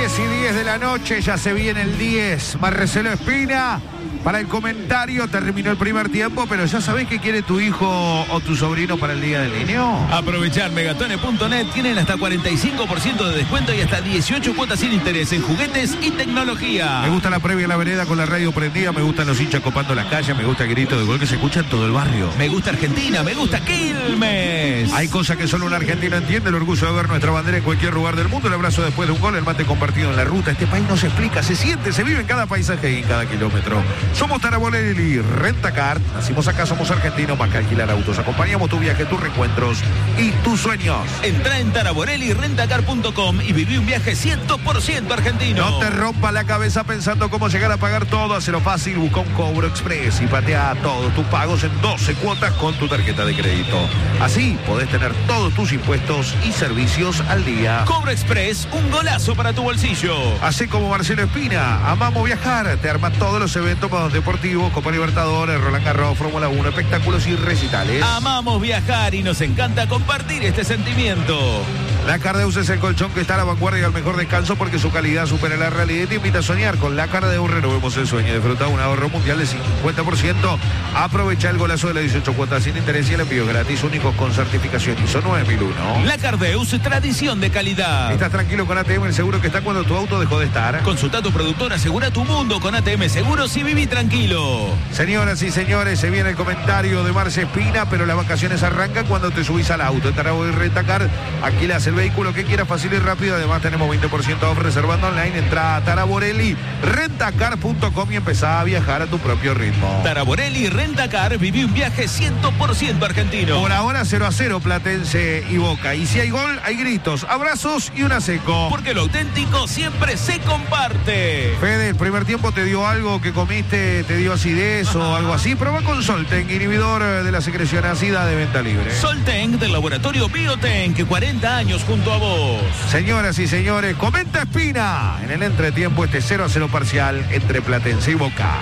10:10 de la noche, ya se viene el 10. Marcelo Espina para el comentario. Terminó el primer tiempo, pero ya sabés qué quiere tu hijo o tu sobrino para el Día del Niño. Aprovechar Megatone.net, tienen hasta 45% de descuento y hasta 18 cuotas sin interés en juguetes y tecnología. Me gusta la previa en la vereda con la radio prendida, me gustan los hinchas copando la calle, me gusta el grito de gol que se escucha en todo el barrio. Me gusta Argentina, me gusta Quilmes. Hay cosas que solo un argentino entiende, el orgullo de ver nuestra bandera en cualquier lugar del mundo, el abrazo después de un gol, el mate compartido en la ruta. Este país no se explica, se siente, se vive en cada paisaje y en cada kilómetro. Somos Taraborelli Rentacar, nacimos acá, somos argentinos, más que alquilar autos. Acompañamos tu viaje, tus reencuentros y tus sueños. Entrá en taraborellirentacar.com y viví un viaje 100% argentino. No te rompa la cabeza pensando cómo llegar a pagar todo. Hacelo fácil, busca un Cobro Express y patea todos tus pagos en 12 cuotas con tu tarjeta de crédito. Así podés tener todos tus impuestos y servicios al día. Cobro Express, un golazo para tu bolsillo. Así como Marcelo Espina, amamos viajar. Te arma todos los eventos deportivos, Copa Libertadores, Roland Garros, Fórmula 1, espectáculos y recitales. Amamos viajar y nos encanta compartir este sentimiento. La Cardeus es el colchón que está a la vanguardia y al mejor descanso porque su calidad supera la realidad y te invita a soñar. Con la Cardeus renovemos el sueño. Disfruta un ahorro mundial de 50%. Aprovecha el golazo de las 18 cuotas sin interés y el envío gratis, únicos con certificación ISO 9001. La Cardeus, tradición de calidad. Estás tranquilo con ATM, el seguro que está cuando tu auto dejó de estar. Consulta a tu productor, asegura tu mundo con ATM Seguros y viví tranquilo. Señoras y señores, se viene el comentario de Marce Espina, pero las vacaciones arrancan cuando te subís al auto. En Taraborelli Rentacar, alquilas el vehículo que quieras fácil y rápido. Además tenemos 20% off reservando online. Entra a taraborellirentacar.com y empezá a viajar a tu propio ritmo. Taraborelli Rentacar, viví un viaje 100% argentino. Por ahora 0-0 Platense y Boca. Y si hay gol, hay gritos, abrazos y una seco. Porque lo auténtico siempre se comparte. Fede, el primer tiempo te dio algo que comiste, te dio acidez o algo así. Prueba con Solten, inhibidor de la secreción ácida de venta libre. Solten del laboratorio Bioten, 40 años junto a vos. Señoras y señores, comenta Espina en el entretiempo este 0-0 parcial entre Platense y Boca.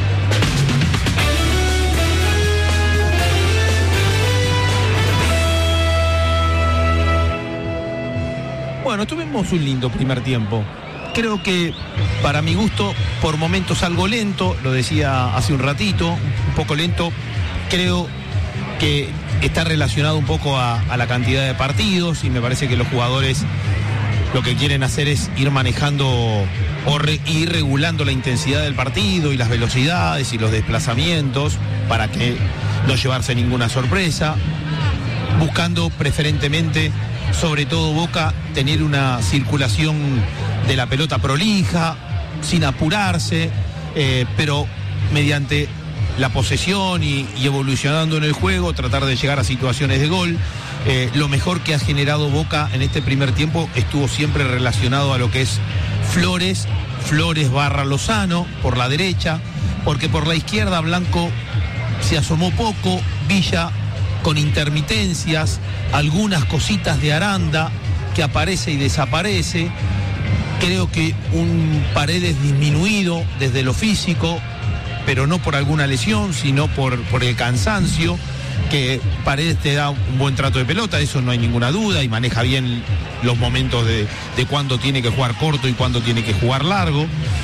Bueno, tuvimos un lindo primer tiempo. Creo que, para mi gusto, por momentos algo lento, lo decía hace un ratito, un poco lento. Creo que está relacionado un poco a la cantidad de partidos y me parece que los jugadores lo que quieren hacer es ir manejando o ir regulando la intensidad del partido y las velocidades y los desplazamientos para que no llevarse ninguna sorpresa, buscando preferentemente, sobre todo Boca, tener una circulación de la pelota prolija, sin apurarse, pero mediante la posesión y evolucionando en el juego, tratar de llegar a situaciones de gol. Lo mejor que ha generado Boca en este primer tiempo estuvo siempre relacionado a lo que es Flores barra Lozano por la derecha, porque por la izquierda Blanco se asomó poco, Villa con intermitencias, algunas cositas de Aranda que aparece y desaparece. Creo que un Paredes disminuido desde lo físico, pero no por alguna lesión, sino por el cansancio, que Paredes te da un buen trato de pelota, eso no hay ninguna duda, y maneja bien los momentos de cuándo tiene que jugar corto y cuándo tiene que jugar largo.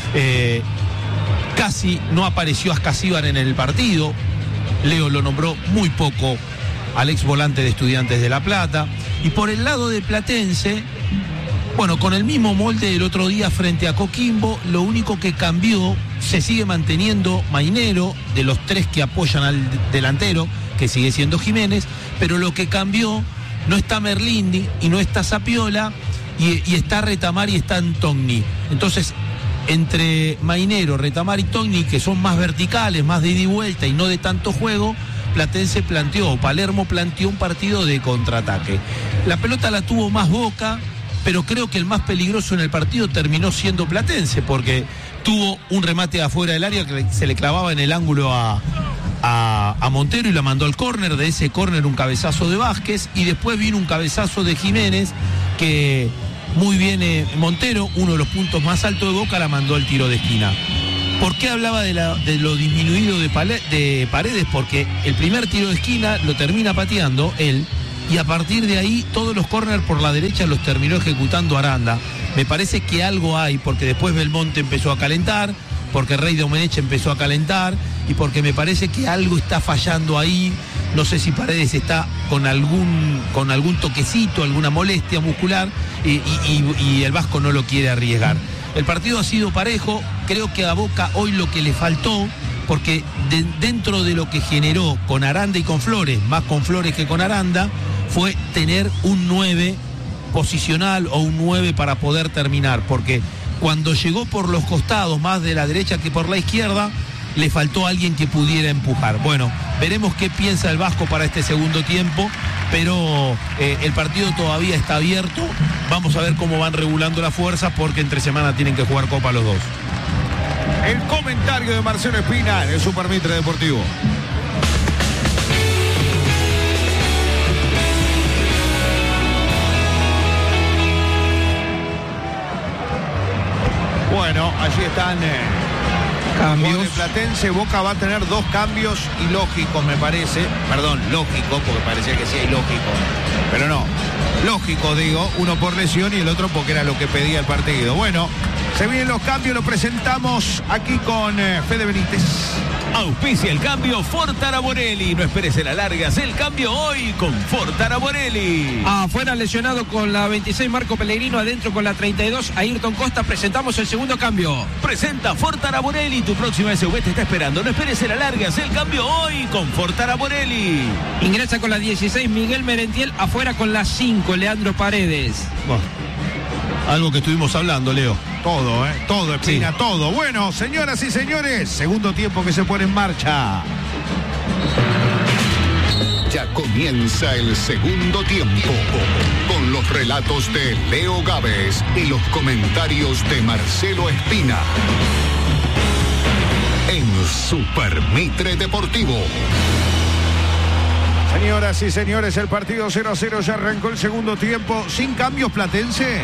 Casi no apareció Ascasíbar en el partido, Leo lo nombró muy poco al ex volante de Estudiantes de La Plata. Y por el lado de Platense, bueno, con el mismo molde del otro día frente a Coquimbo, lo único que cambió, se sigue manteniendo Mainero, de los tres que apoyan al delantero, que sigue siendo Jiménez, pero lo que cambió, no está Merlini y no está Zapiola, y está Retamar y está Antogni. Entonces, entre Mainero, Retamar y Togni, que son más verticales, más de ida y vuelta y no de tanto juego, Palermo planteó un partido de contraataque. La pelota la tuvo más Boca, pero creo que el más peligroso en el partido terminó siendo Platense, porque tuvo un remate afuera del área que se le clavaba en el ángulo a Montero y la mandó al córner. De ese córner un cabezazo de Vázquez y después vino un cabezazo de Jiménez que muy bien Montero, uno de los puntos más altos de Boca, la mandó al tiro de esquina. ¿Por qué hablaba de lo disminuido de Paredes? Porque el primer tiro de esquina lo termina pateando él y a partir de ahí todos los córner por la derecha los terminó ejecutando Aranda. Me parece que algo hay, porque después Belmonte empezó a calentar, porque Rey Domenech empezó a calentar, y porque me parece que algo está fallando ahí. No sé si Paredes está con algún toquecito, alguna molestia muscular, y el Vasco no lo quiere arriesgar. El partido ha sido parejo, creo que a Boca hoy lo que le faltó, porque dentro de lo que generó con Aranda y con Flores, más con Flores que con Aranda, fue tener un 9 posicional o un 9 para poder terminar, porque cuando llegó por los costados, más de la derecha que por la izquierda, le faltó alguien que pudiera empujar. Bueno, veremos qué piensa el Vasco para este segundo tiempo, pero el partido todavía está abierto. Vamos a ver cómo van regulando las fuerzas, porque entre semana tienen que jugar Copa los dos. El comentario de Marcelo Espina en el Super Mitre Deportivo. Bueno, allí están cambios. De Platense. Boca va a tener 2 cambios ilógicos, me parece. Perdón, lógico, porque parecía que sí ilógico. Pero no, lógico digo, uno por lesión y el otro porque era lo que pedía el partido. Bueno, se vienen los cambios, lo presentamos aquí con Fede Benítez. Auspicia el cambio Ford Taraborelli. No esperes el alargas el cambio hoy con Ford Taraborelli. Afuera lesionado con la 26 Marco Pellegrino, adentro con la 32 Ayrton Costa. Presentamos el segundo cambio. Presenta Ford Taraborelli, tu próxima SUV te está esperando. No esperes el alargas el cambio hoy con Ford Taraborelli. Ingresa con la 16 Miguel Merentiel, afuera con la 5 Leandro Paredes. Bueno, algo que estuvimos hablando, Leo. Todo, Espina, sí. Todo. Bueno, señoras y señores, segundo tiempo que se pone en marcha. Ya comienza el segundo tiempo, con los relatos de Leo Gávez y los comentarios de Marcelo Espina. En Super Mitre Deportivo. Señoras y señores, el partido 0-0 ya arrancó el segundo tiempo. Sin cambios Platense.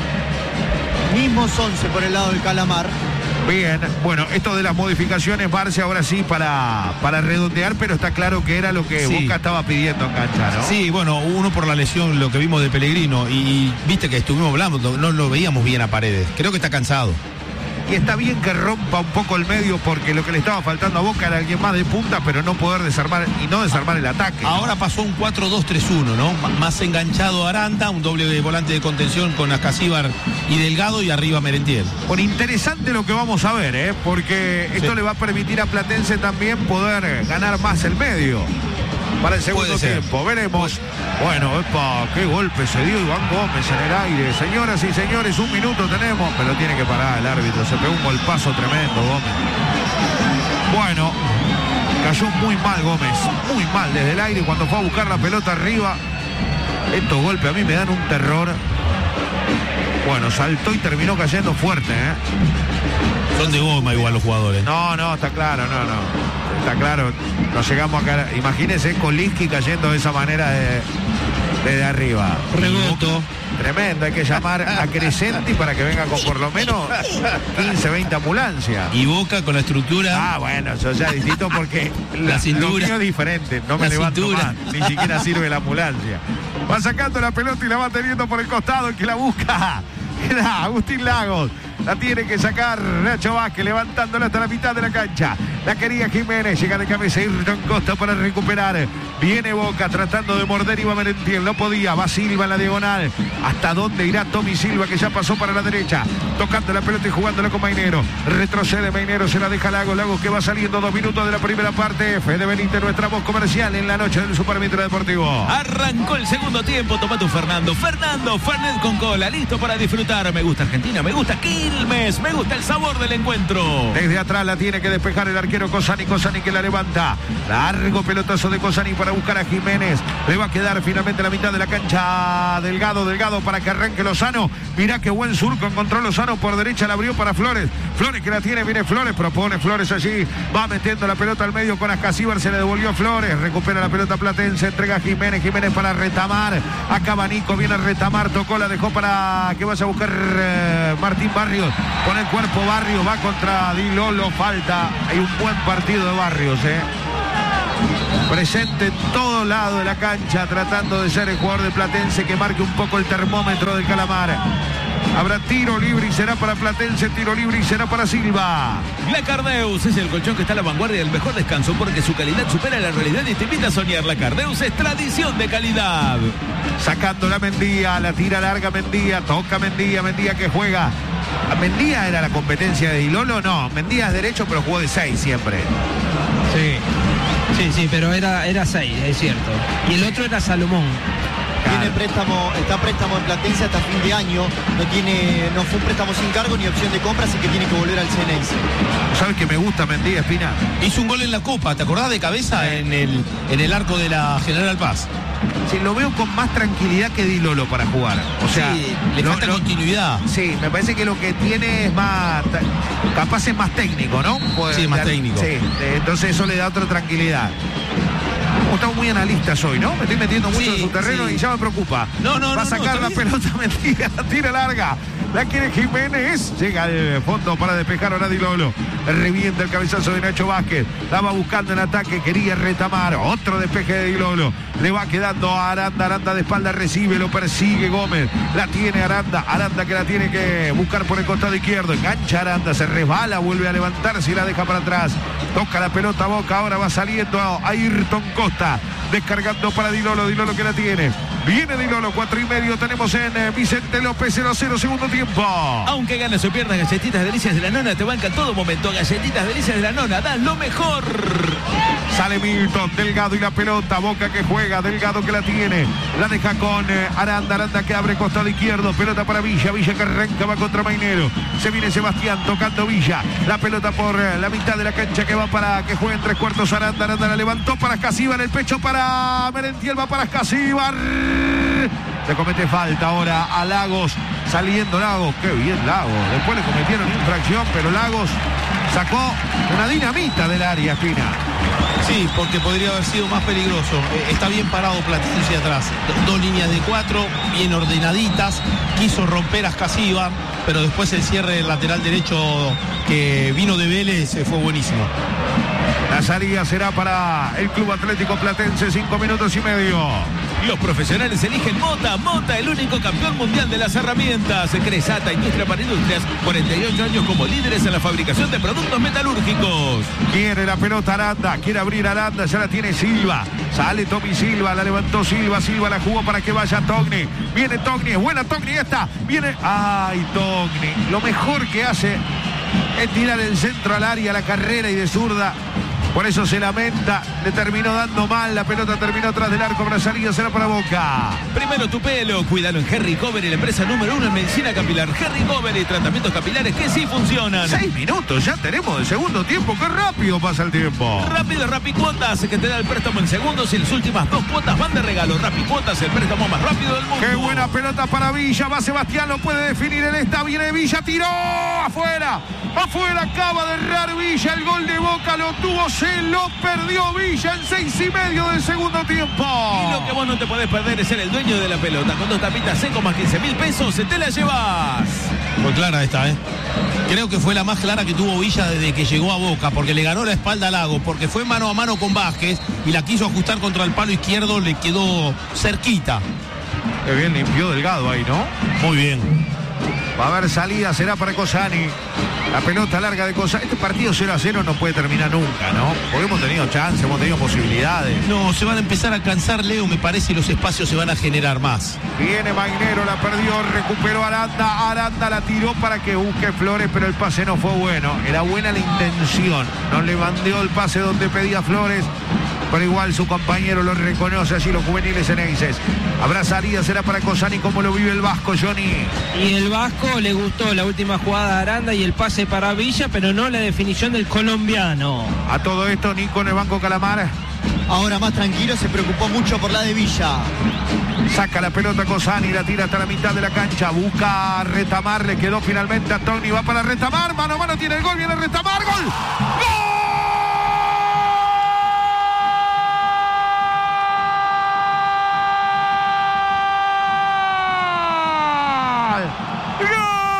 Mismos 11 por el lado del Calamar. Bien, bueno, esto de las modificaciones, Marce, ahora sí para redondear, pero está claro que era lo que sí. Boca estaba pidiendo en cancha, ¿no? Sí, bueno, uno por la lesión, lo que vimos de Pellegrino, y viste que estuvimos hablando, no lo veíamos bien a Paredes. Creo que está cansado. Y está bien que rompa un poco el medio, porque lo que le estaba faltando a Boca era alguien más de punta, pero no poder desarmar el ataque. Ahora pasó un 4-2-3-1, ¿no? Más enganchado Aranda, un doble volante de contención con Ascasíbar y Delgado, y arriba Merentiel. Bueno, interesante lo que vamos a ver, porque esto le va a permitir a Platense también poder ganar más el medio para el segundo tiempo. Veremos. Bueno, qué golpe se dio Iván Gómez en el aire. Señoras y señores, 1 minuto tenemos, pero tiene que parar el árbitro. Se pegó un golpazo tremendo Gómez. Bueno, cayó muy mal Gómez, muy mal desde el aire cuando fue a buscar la pelota arriba. Estos golpes a mí me dan un terror. Bueno, saltó y terminó cayendo fuerte, Son de goma igual los jugadores. No, está claro, Está claro, nos llegamos acá. Imagínense Kolinski cayendo de esa manera desde arriba. Reboto. Tremendo, hay que llamar a Crescenti para que venga con por lo menos 15, 20 ambulancias. Y Boca con la estructura. Bueno, eso ya es distinto porque la cintura. Lo mío es diferente, no me levanto más, ni siquiera sirve la ambulancia. Va sacando la pelota y la va teniendo por el costado, el que la busca. Era Agustín Lagos. La tiene que sacar Nacho Vázquez, levantándola hasta la mitad de la cancha. La quería Jiménez, llega de cabeza Ayrton Costa para recuperar. Viene Boca tratando de morder, iba Merentiel, no podía. Va Silva en la diagonal. ¿Hasta dónde irá Tommy Silva, que ya pasó para la derecha? Tocando la pelota y jugándola con Mainero. Retrocede Mainero, se la deja Lagos. Lagos que va saliendo 2 minutos de la primera parte. Fede Benítez, nuestra voz comercial en la noche del Super Mitre Deportivo. Arrancó el segundo tiempo, toma tu Fernando Fernet con cola, listo para disfrutar. Me gusta Argentina, me gusta Quilmes, me gusta el sabor del encuentro. Desde atrás la tiene que despejar el arquero Cosani que la levanta. Largo pelotazo de Cosani para buscar a Jiménez. Le va a quedar finalmente la mitad de la cancha. Delgado para que arranque Lozano. Mirá qué buen surco encontró Lozano por derecha, la abrió para Flores. Flores que la tiene, viene Flores, propone Flores allí. Va metiendo la pelota al medio con Ascasíbar, se le devolvió a Flores. Recupera la pelota Platense, entrega a Jiménez para retamar. Acá Nico, viene a retamar, tocó, la dejó para que vaya a buscar Martín Barrios. Con el cuerpo Barrios, va contra Di Lolo, falta. Hay un buen partido de Barrios, presente en todo lado de la cancha, tratando de ser el jugador de Platense que marque un poco el termómetro del Calamar. Habrá tiro libre y será para Platense, tiro libre y será para Silva. La Cardeus es el colchón que está a la vanguardia del mejor descanso porque su calidad supera la realidad y te invita a soñar. La Cardeus es tradición de calidad. Sacando la Mendía, la tira larga Mendía, toca Mendía, Mendía que juega. ¿Mendía era la competencia de Dilolo? No, Mendía es derecho pero jugó de 6 siempre. Sí, pero era 6, es cierto. Y el otro era Salomón. Tiene préstamo, está préstamo en Platense hasta fin de año, no fue un préstamo sin cargo ni opción de compra, así que tiene que volver al Ceneice. ¿Sabes que me gusta Mendía, Espina? Hizo un gol en la Copa, ¿te acordás de cabeza? En el arco de la General Paz. Sí, lo veo con más tranquilidad que Dilolo para jugar. O sea, sí, le falta continuidad. Sí, me parece que lo que tiene es más, capaz es más técnico, ¿no? Pues, sí, más técnico. Sí, entonces eso le da otra tranquilidad. Estamos muy analistas hoy, ¿no? Me estoy metiendo mucho en su terreno y ya me preocupa. Va a sacar la pelota Mendía, la tira larga. La quiere Jiménez. Llega al fondo para despejar ahora Dilolo. Revienta el cabezazo de Nacho Vázquez. La va buscando en ataque. Quería retamar. Otro despeje de Dilolo. Le va quedando a Aranda. Aranda de espalda recibe. Lo persigue Gómez. La tiene Aranda. Aranda que la tiene que buscar por el costado izquierdo. Engancha Aranda. Se resbala. Vuelve a levantarse y la deja para atrás. Toca la pelota Boca. Ahora va saliendo a Ayrton Costa. Descargando para Dilolo. Dilolo que la tiene. Viene Dilolo. 4:30. Tenemos en Vicente López 0-0 segundo tiempo. Aunque ganas o pierdas, Galletitas Delicias de la Nona te banca en todo momento. Galletitas Delicias de la Nona, dan lo mejor. Sale Milton, Delgado y la pelota. Boca que juega, Delgado que la tiene. La deja con Aranda. Aranda que abre costado izquierdo. Pelota para Villa. Villa que arranca, va contra Mainero. Se viene Sebastián tocando Villa. La pelota por la mitad de la cancha que va para que juegue en 3/4 Aranda. Aranda la levantó para Escasíbar. El pecho para Merentiel, va para Escasíbar. Le comete falta ahora a Lagos. Saliendo Lagos. Qué bien Lagos. Después le cometieron infracción, pero Lagos sacó una dinamita del área, Espina. Sí, porque podría haber sido más peligroso. Está bien parado Platense atrás. Dos líneas de 4, bien ordenaditas. Quiso romper a Escasíbar, pero después el cierre del lateral derecho que vino de Vélez fue buenísimo. La salida será para el Club Atlético Platense, 5 minutos y medio. Los profesionales eligen Mota. Mota, el único campeón mundial de las herramientas. Cresata, industria para industrias. 48 años como líderes en la fabricación de productos metalúrgicos. Quiere la pelota Aranda. Quiere abrir Aranda. Ya la tiene Silva. Sale Tommy Silva. La levantó Silva. Silva la jugó para que vaya Togni. Viene Togni. Es buena Togni esta. Viene. ¡Ay, Togni! Lo mejor que hace es tirar el centro al área, la carrera y de zurda. Por eso se lamenta, le terminó dando mal, la pelota terminó atrás del arco, para salida será para Boca. Primero tu pelo, cuídalo en Harry Cover, la empresa número 1 en medicina capilar. Harry Cover y tratamientos capilares que sí funcionan. 6 minutos ya tenemos de segundo tiempo, qué rápido pasa el tiempo. Rápido Rapicuotas, que te da el préstamo en segundos y las últimas 2 cuotas van de regalo. Rapicuotas, el préstamo más rápido del mundo. Qué buena pelota para Villa, va Sebastián, lo puede definir en esta, viene Villa, tiró, afuera, acaba de errar Villa, el gol de Boca lo tuvo, se lo perdió Villa en 6:30 del segundo tiempo. Y lo que vos no te podés perder es ser el dueño de la pelota. Con 2 tapitas secos más 15.000 pesos, se te la llevas. Muy clara esta, ¿eh? Creo que fue la más clara que tuvo Villa desde que llegó a Boca, porque le ganó la espalda a Lagos, porque fue mano a mano con Vázquez y la quiso ajustar contra el palo izquierdo, le quedó cerquita. Qué bien limpió Delgado ahí, ¿no? Muy bien. Va a haber salida, será para Cosani. La pelota larga de Cosani. Este partido 0-0 no puede terminar nunca, ¿no? Porque hemos tenido chance, hemos tenido posibilidades. No, se van a empezar a cansar, Leo, me parece, y los espacios se van a generar más. Viene Mainero, la perdió, recuperó Aranda. Aranda la tiró para que busque Flores, pero el pase no fue bueno. Era buena la intención. No le mandó el pase donde pedía Flores. Pero igual su compañero lo reconoce, allí los juveniles Ceneices. Habrá salida, será para Cosani, como lo vive el Vasco, Johnny. Y el Vasco le gustó la última jugada de Aranda y el pase para Villa, pero no la definición del colombiano. A todo esto, Nico en el banco Calamar. Ahora más tranquilo, se preocupó mucho por la de Villa. Saca la pelota Cosani, la tira hasta la mitad de la cancha. Busca a Retamar, le quedó finalmente a Togni, va para Retamar. Mano a mano tiene el gol, viene Retamar, ¡gol!